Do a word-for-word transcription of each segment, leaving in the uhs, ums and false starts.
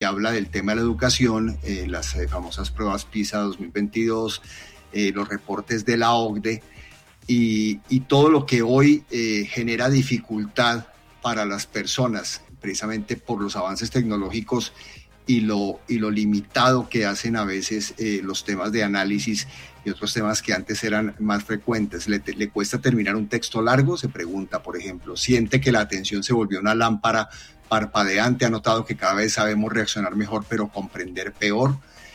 habla del tema de la educación, eh, las eh, famosas pruebas PISA dos mil veintidós, eh, los reportes de la O C D E y, y todo lo que hoy eh, genera dificultad para las personas, precisamente por los avances tecnológicos y lo, y lo limitado que hacen a veces eh, los temas de análisis y otros temas que antes eran más frecuentes. Le, le cuesta terminar un texto largo, se pregunta, por ejemplo, siente que la atención se volvió una lámpara parpadeante, ha notado que cada vez sabemos reaccionar mejor pero comprender peor.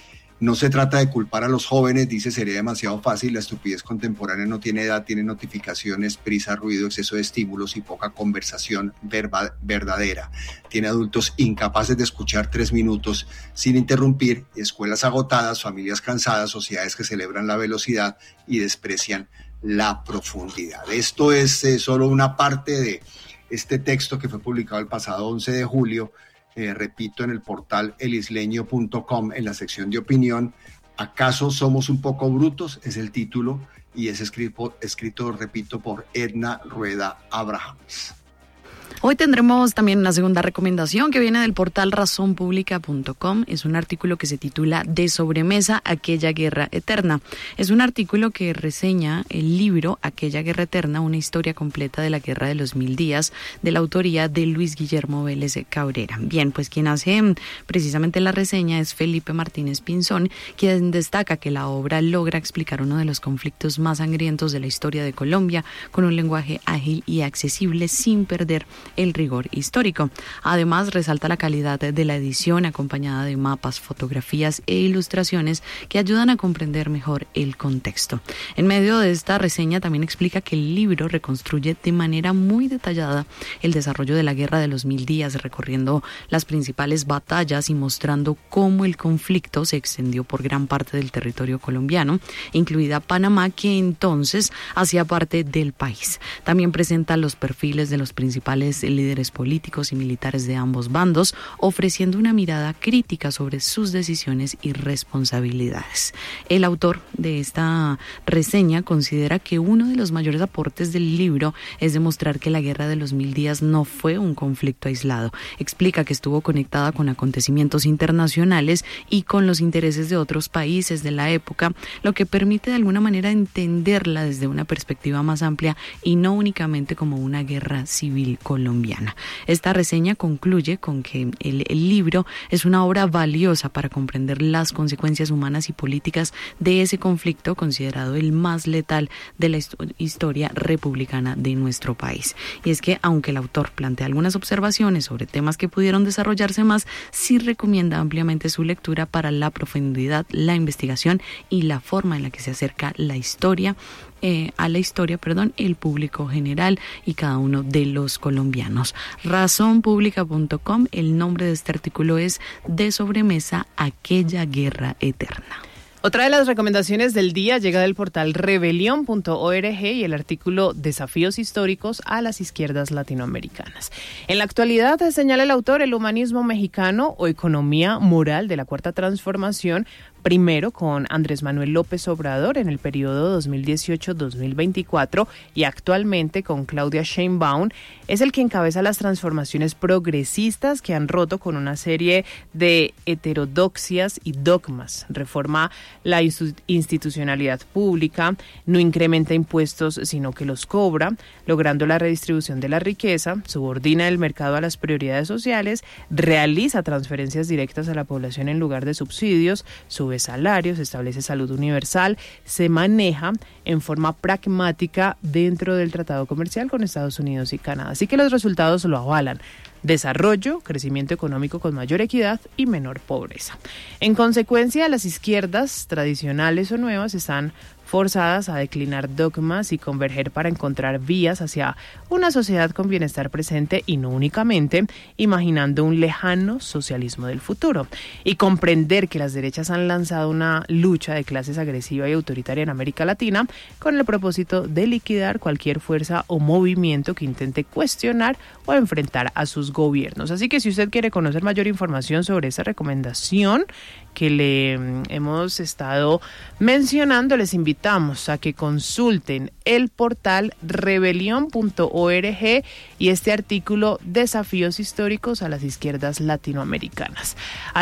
No se trata de culpar a los jóvenes, dice, sería demasiado fácil, la estupidez contemporánea no tiene edad, tiene notificaciones, prisa, ruido, exceso de estímulos y poca conversación verba, verdadera. Tiene adultos incapaces de escuchar tres minutos sin interrumpir, escuelas agotadas, familias cansadas, sociedades que celebran la velocidad y desprecian la profundidad. Esto es eh, solo una parte de este texto que fue publicado el pasado once de julio, Eh, repito, en el portal el isleño punto com, en la sección de opinión. ¿Acaso somos un poco brutos? Es el título y es escrito, escrito, repito, por Edna Rueda Abrahams. Hoy tendremos también una segunda recomendación que viene del portal razón pública punto com. Es un artículo que se titula De sobremesa, aquella guerra eterna. Es un artículo que reseña el libro Aquella guerra eterna, una historia completa de la guerra de los mil días, de la autoría de Luis Guillermo Vélez Cabrera. Bien, pues quien hace precisamente la reseña es Felipe Martínez Pinzón, quien destaca que la obra logra explicar uno de los conflictos más sangrientos de la historia de Colombia con un lenguaje ágil y accesible sin perder el rigor histórico. Además, resalta la calidad de la edición acompañada de mapas, fotografías e ilustraciones que ayudan a comprender mejor el contexto. En medio de esta reseña también explica que el libro reconstruye de manera muy detallada el desarrollo de la Guerra de los Mil Días, recorriendo las principales batallas y mostrando cómo el conflicto se extendió por gran parte del territorio colombiano, incluida Panamá, que entonces hacía parte del país. También presenta los perfiles de los principales líderes políticos y militares de ambos bandos, ofreciendo una mirada crítica sobre sus decisiones y responsabilidades. El autor de esta reseña considera que uno de los mayores aportes del libro es demostrar que la Guerra de los Mil Días no fue un conflicto aislado. Explica que estuvo conectada con acontecimientos internacionales y con los intereses de otros países de la época, lo que permite de alguna manera entenderla desde una perspectiva más amplia y no únicamente como una guerra civil colombiana. Esta reseña concluye con que el, el libro es una obra valiosa para comprender las consecuencias humanas y políticas de ese conflicto considerado el más letal de la historia republicana de nuestro país. Y es que, aunque el autor plantea algunas observaciones sobre temas que pudieron desarrollarse más, sí recomienda ampliamente su lectura para la profundidad, la investigación y la forma en la que se acerca la historia Eh, a la historia, perdón, el público general y cada uno de los colombianos. razón pública punto com, el nombre de este artículo es De sobremesa, aquella guerra eterna. Otra de las recomendaciones del día llega del portal rebelión punto org y el artículo Desafíos históricos a las izquierdas latinoamericanas. En la actualidad, señala el autor, el humanismo mexicano o economía moral de la Cuarta Transformación, primero con Andrés Manuel López Obrador en el periodo dos mil dieciocho a dos mil veinticuatro y actualmente con Claudia Sheinbaum, es el que encabeza las transformaciones progresistas que han roto con una serie de heterodoxias y dogmas. Reforma la institucionalidad pública, no incrementa impuestos sino que los cobra, logrando la redistribución de la riqueza, subordina el mercado a las prioridades sociales, realiza transferencias directas a la población en lugar de subsidios, sube salarios, establece salud universal, se maneja en forma pragmática dentro del tratado comercial con Estados Unidos y Canadá. Así que los resultados lo avalan. Desarrollo, crecimiento económico con mayor equidad y menor pobreza. En consecuencia, las izquierdas tradicionales o nuevas están forzadas a declinar dogmas y converger para encontrar vías hacia una sociedad con bienestar presente y no únicamente imaginando un lejano socialismo del futuro. Y comprender que las derechas han lanzado una lucha de clases agresiva y autoritaria en América Latina con el propósito de liquidar cualquier fuerza o movimiento que intente cuestionar o enfrentar a sus gobiernos. Así que si usted quiere conocer mayor información sobre esta recomendación que le hemos estado mencionando, les invitamos a que consulten el portal rebelión punto org y este artículo Desafíos históricos a las izquierdas latinoamericanas.